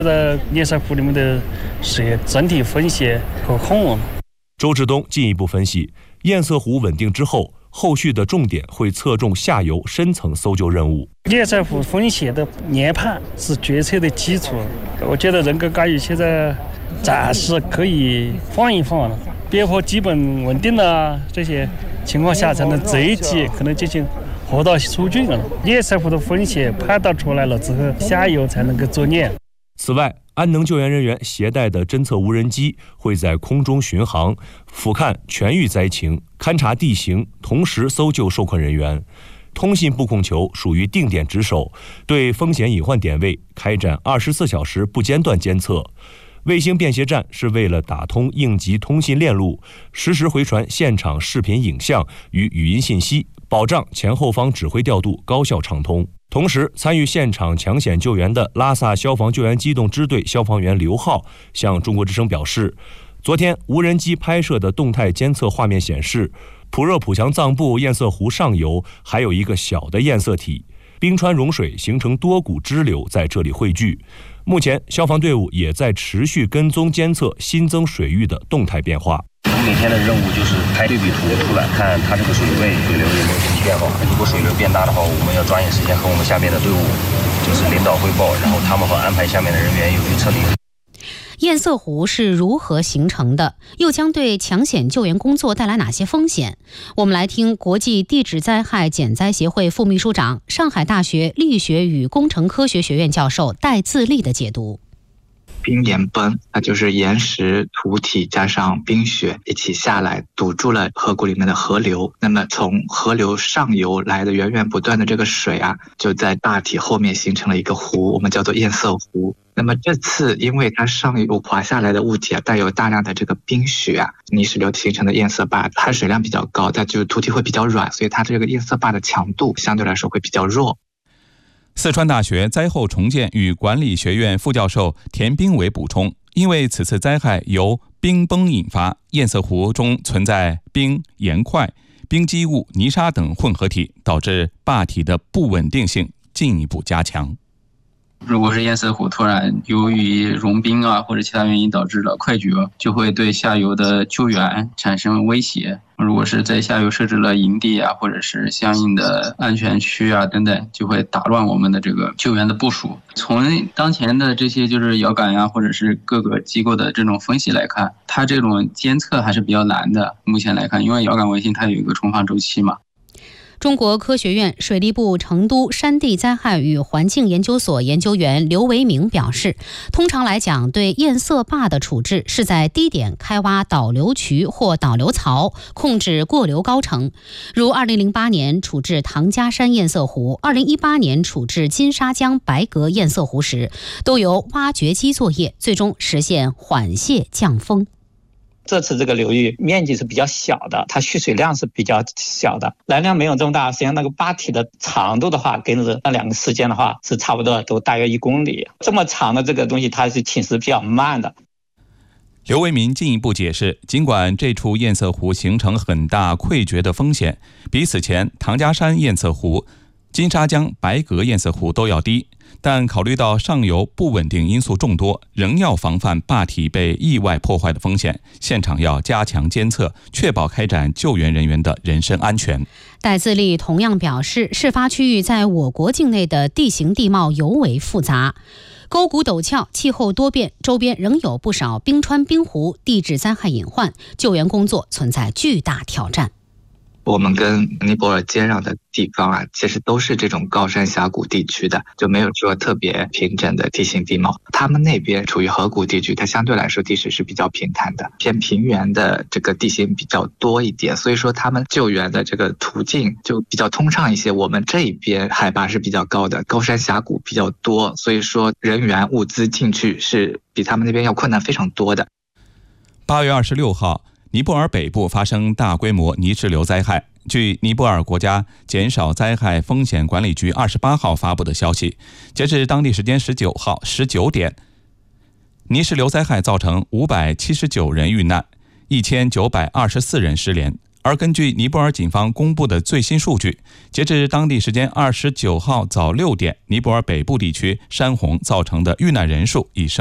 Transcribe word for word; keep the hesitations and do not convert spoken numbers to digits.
在堰塞湖里面的水整体分析可控。 周志东进一步分析，堰塞湖稳定之后，后续的重点会侧重下游深层搜救任务。 堰塞湖风险的研判是决策的基础，我觉得人工干预现在暂时可以放一放了，边坡基本稳定了，这些情况下才能这一季可能进行河道疏浚了。堰塞湖的风险判断出来了之后，下游才能够作业。 此外，安能救援人员携带的侦测无人机会在空中巡航，俯瞰全域灾情，勘察地形，同时搜救受困人员。通信布控球属于定点值守，对风险隐患点位开展二十四小时不间断监测。卫星便携站是为了打通应急通信链路，实时回传现场视频影像与语音信息，保障前后方指挥调度高效畅通。同时，参与现场抢险救援的拉萨消防救援机动支队消防员刘浩向中国之声表示，昨天无人机拍摄的动态监测画面显示，普热普强藏布堰塞湖上游还有一个小的堰塞体，冰川融水形成多股支流在这里汇聚。目前，消防队伍也在持续跟踪监测新增水域的动态变化。 我们每天的任务就是拍对比图出来，看它这个水位、水流有没有什么变化。如果水流变大的话，我们要抓紧时间和我们下面的队伍就是领导汇报，然后他们会安排下面的人员有去撤离。 堰塞湖是如何形成的？又将对抢险救援工作带来哪些风险？我们来听国际地质灾害减灾协会副秘书长、上海大学力学与工程科学学院教授戴自立的解读。 冰岩崩，那就是岩石、土体加上冰雪一起下来，堵住了河谷里面的河流。那么从河流上游来的源源不断的这个水啊，就在大体后面形成了一个湖，我们叫做堰塞湖。那么这次因为它上游滑下来的物体啊，带有大量的这个冰雪啊，泥石流形成的堰塞坝，它水量比较高，但就是土体会比较软，所以它这个堰塞坝的强度相对来说会比较弱。 四川大学灾后重建与管理学院副教授田兵伟补充，因为此次灾害由冰崩引发，堰塞湖中存在冰、岩块、冰积物、泥沙等混合体，导致坝体的不稳定性进一步加强。 如果是堰塞湖突然由于融冰啊或者其他原因导致了溃决，就会对下游的救援产生威胁。如果是在下游设置了营地啊，或者是相应的安全区啊等等，就会打乱我们的这个救援的部署。从当前的这些就是遥感呀、啊，或者是各个机构的这种分析来看，它这种监测还是比较难的。目前来看，因为遥感卫星它有一个重放周期嘛。 中国科学院水利部成都山地灾害与环境研究所研究员刘维明表示，通常来讲，对堰塞坝的处置是在低点开挖导流渠或导流槽，控制过流高程。如二零零八年处置唐家山堰塞湖，二零一八年处置金沙江白阁堰塞湖时，都由挖掘机作业，最终实现缓泄降风。 这次这个流域面积是比较小的，它蓄水量是比较小的，来量没有这么大。实际上那个坝体的长度的话，跟着那两个事件的话是差不多，都大约一公里。这么长的这个东西，它是侵蚀比较慢的。 刘维民进一步解释，尽管这处堰塞湖形成很大溃决的风险，比此前唐家山堰塞湖、金沙江白阁堰塞湖都要低，但考虑到上游不稳定因素众多，仍要防范坝体被意外破坏的风险，现场要加强监测，确保开展救援人员的人身安全。 戴自立同样表示，事发区域在我国境内的地形地貌尤为复杂，沟谷陡峭，气候多变，周边仍有不少冰川冰湖，地质灾害隐患，救援工作存在巨大挑战。 我们跟尼泊尔接壤的地方啊，其实都是这种高山峡谷地区的，就没有说特别平整的地形地貌。他们那边处于河谷地区，它相对来说地势是比较平坦的，偏平原的这个地形比较多一点，所以说他们救援的这个途径就比较通畅一些。我们这边海拔是比较高的，高山峡谷比较多，所以说人员物资进去是比他们那边要困难非常多的。 八月二十六号，尼泊尔北部发生大规模泥石流灾害。据尼泊尔国家减少灾害风险管理局二十八号发布的消息，截至当地时间十九号十九点，泥石流灾害造成五百七十九人遇难，一千九百二十四人失联， 而根据尼泊尔警方公布的最新数据，截至当地时间二十九号早六点，尼泊尔北部地区山洪造成的遇难人数已升